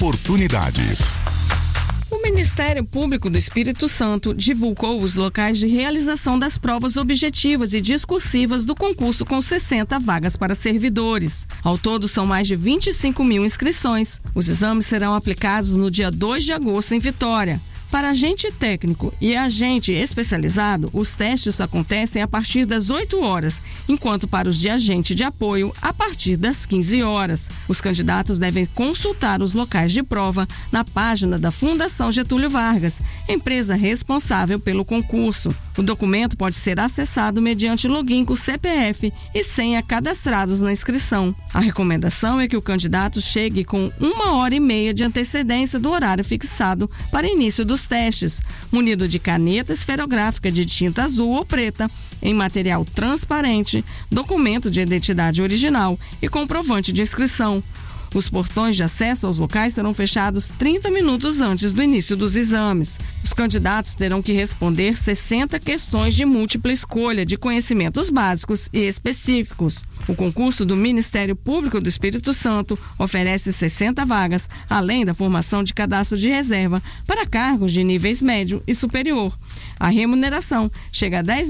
oportunidades. O Ministério Público do Espírito Santo divulgou os locais de realização das provas objetivas e discursivas do concurso com 60 vagas para servidores. Ao todo, são mais de 25 mil inscrições. Os exames serão aplicados no dia 2 de agosto em Vitória. Para agente técnico e agente especializado, os testes acontecem a partir das 8 horas, enquanto para os de agente de apoio, a partir das 15 horas. Os candidatos devem consultar os locais de prova na página da Fundação Getúlio Vargas, empresa responsável pelo concurso. O documento pode ser acessado mediante login com CPF e senha cadastrados na inscrição. A recomendação é que o candidato chegue com 1h30 de antecedência do horário fixado para início dos testes, munido de caneta esferográfica de tinta azul ou preta, em material transparente, documento de identidade original e comprovante de inscrição. Os portões de acesso aos locais serão fechados 30 minutos antes do início dos exames. Os candidatos terão que responder 60 questões de múltipla escolha de conhecimentos básicos e específicos. O concurso do Ministério Público do Espírito Santo oferece 60 vagas, além da formação de cadastro de reserva para cargos de níveis médio e superior. A remuneração chega a R$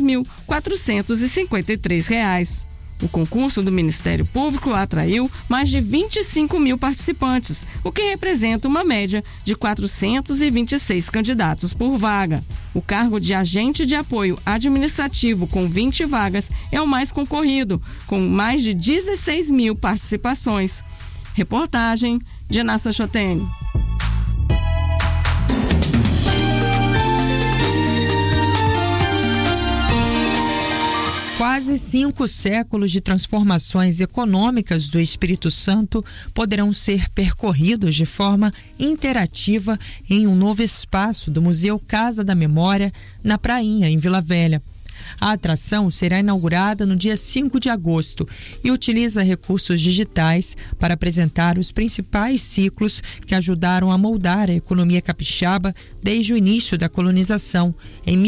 10.453. O concurso do Ministério Público atraiu mais de 25 mil participantes, o que representa uma média de 426 candidatos por vaga. O cargo de agente de apoio administrativo com 20 vagas é o mais concorrido, com mais de 16 mil participações. Reportagem de Nassa Chotene. Quase 5 séculos de transformações econômicas do Espírito Santo poderão ser percorridos de forma interativa em um novo espaço do Museu Casa da Memória, na Prainha, em Vila Velha. A atração será inaugurada no dia 5 de agosto e utiliza recursos digitais para apresentar os principais ciclos que ajudaram a moldar a economia capixaba desde o início da colonização, em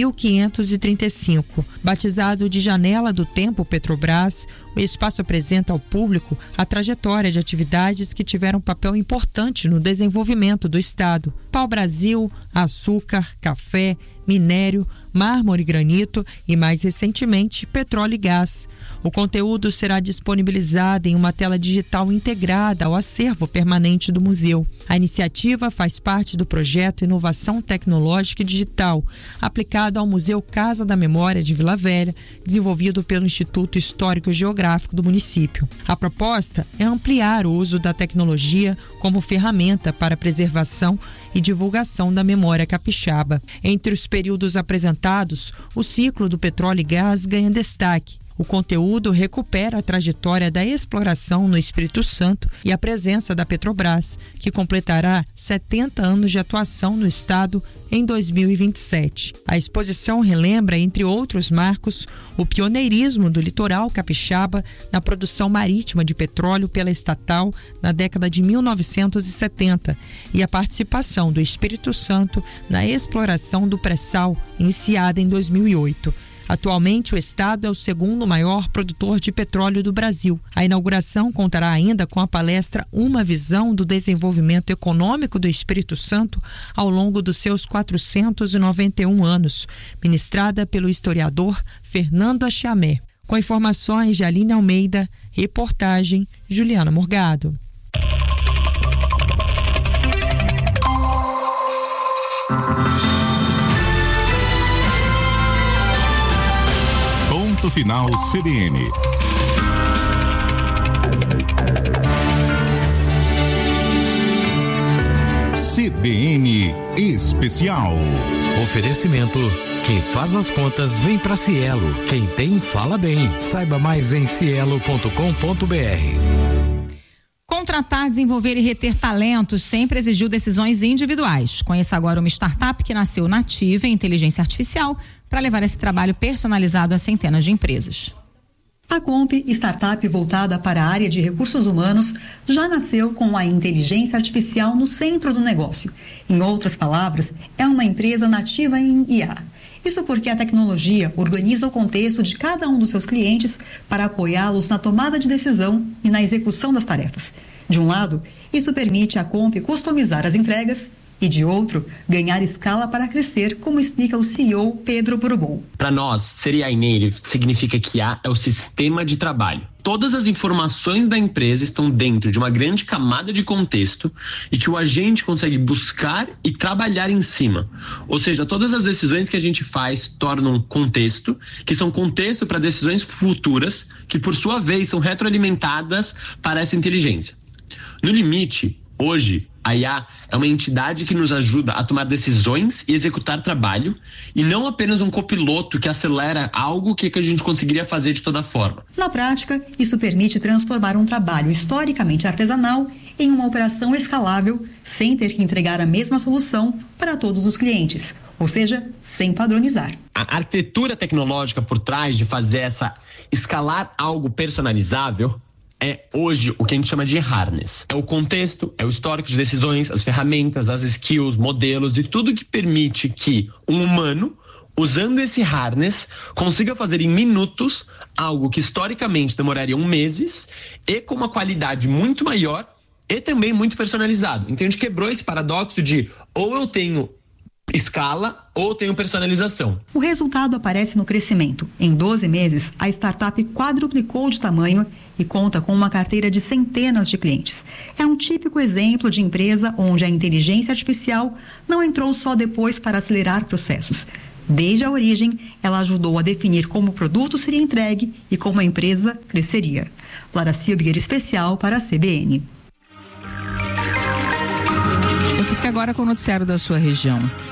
1535. Batizado de Janela do Tempo Petrobras, o espaço apresenta ao público a trajetória de atividades que tiveram papel importante no desenvolvimento do Estado: pau-brasil, açúcar, café, minério, mármore e granito e, mais recentemente, petróleo e gás. O conteúdo será disponibilizado em uma tela digital integrada ao acervo permanente do museu. A iniciativa faz parte do projeto Inovação Tecnológica e Digital, aplicado ao Museu Casa da Memória de Vila Velha, desenvolvido pelo Instituto Histórico e Geográfico do município. A proposta é ampliar o uso da tecnologia como ferramenta para a preservação e divulgação da memória capixaba. Entre os períodos apresentados, o ciclo do petróleo e gás ganha destaque. O conteúdo recupera a trajetória da exploração no Espírito Santo e a presença da Petrobras, que completará 70 anos de atuação no estado em 2027. A exposição relembra, entre outros marcos, o pioneirismo do litoral capixaba na produção marítima de petróleo pela estatal na década de 1970 e a participação do Espírito Santo na exploração do pré-sal, iniciada em 2008. Atualmente, o estado é o segundo maior produtor de petróleo do Brasil. A inauguração contará ainda com a palestra Uma Visão do Desenvolvimento Econômico do Espírito Santo ao longo dos seus 491 anos, ministrada pelo historiador Fernando Achiamé. Com informações de Aline Almeida, reportagem Juliana Morgado. Ponto final CBN. CBN Especial. Oferecimento: quem faz as contas vem pra Cielo. Quem tem, fala bem. Saiba mais em cielo.com.br. Contratar, desenvolver e reter talentos sempre exigiu decisões individuais. Conheça agora uma startup que nasceu nativa em inteligência artificial para levar esse trabalho personalizado a centenas de empresas. A Comp, startup voltada para a área de recursos humanos, já nasceu com a inteligência artificial no centro do negócio. Em outras palavras, é uma empresa nativa em IA. Isso porque a tecnologia organiza o contexto de cada um dos seus clientes para apoiá-los na tomada de decisão e na execução das tarefas. De um lado, isso permite à Comp customizar as entregas e, de outro, ganhar escala para crescer, como explica o CEO Pedro Bourbon. Para nós, ser AI Native significa que IA é o sistema de trabalho. Todas as informações da empresa estão dentro de uma grande camada de contexto e que o agente consegue buscar e trabalhar em cima. Ou seja, todas as decisões que a gente faz tornam contexto, que são contexto para decisões futuras, que por sua vez são retroalimentadas para essa inteligência. No limite, hoje, a IA é uma entidade que nos ajuda a tomar decisões e executar trabalho, e não apenas um copiloto que acelera algo que a gente conseguiria fazer de toda forma. Na prática, isso permite transformar um trabalho historicamente artesanal em uma operação escalável, sem ter que entregar a mesma solução para todos os clientes, ou seja, sem padronizar. A arquitetura tecnológica por trás de fazer escalar algo personalizável é hoje o que a gente chama de harness. É o contexto, é o histórico de decisões, as ferramentas, as skills, modelos e tudo que permite que um humano, usando esse harness, consiga fazer em minutos algo que historicamente demoraria meses e com uma qualidade muito maior e também muito personalizado. Então a gente quebrou esse paradoxo de ou eu tenho escala ou tenho personalização. O resultado aparece no crescimento. Em 12 meses, a startup quadruplicou de tamanho e conta com uma carteira de centenas de clientes. É um típico exemplo de empresa onde a inteligência artificial não entrou só depois para acelerar processos. Desde a origem, ela ajudou a definir como o produto seria entregue e como a empresa cresceria. Lara Silber, especial para a CBN. Você fica agora com o noticiário da sua região.